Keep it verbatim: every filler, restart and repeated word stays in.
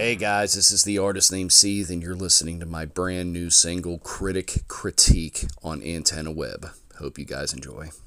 Hey guys, this is the artist named Seethe, and you're listening to my brand new single, Critic Critique, on Antenna Web. Hope you guys enjoy.